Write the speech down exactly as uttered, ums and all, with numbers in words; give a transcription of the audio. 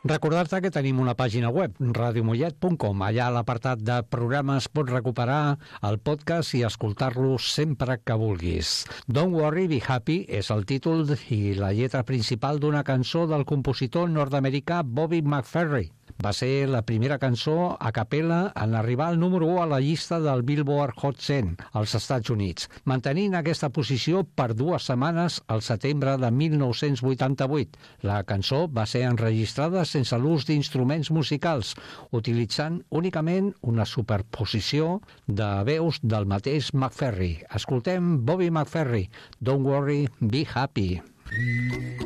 Recordar-te que tenim una pàgina web, radio mollet punt com. Allà a l'apartat de programes pots recuperar el podcast i escoltar-lo sempre que vulguis. Don't Worry, Be Happy és el títol i la lletra principal d'una cançó del compositor nord-americà Bobby McFerrin. Va ser la primera cançó a capella en arribar al número u a la llista del Billboard Hot cent als Estats Units, mantenint aquesta posició per dues setmanes al setembre de mil nou-cents vuitanta-vuit. La cançó va ser enregistrada sense l'ús d'instruments musicals, utilitzant únicament una superposició de veus del mateix McFerrin. Escoltem Bobby McFerrin, Don't Worry, Be Happy.